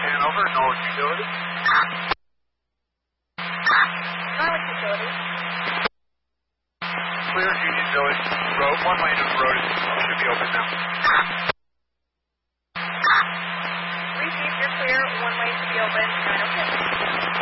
Hanover, Norwood Utility. Norwood Utility. Clear Union Village Road. One lane of the road should be open now. Received, you're clear. One way to be open. 906.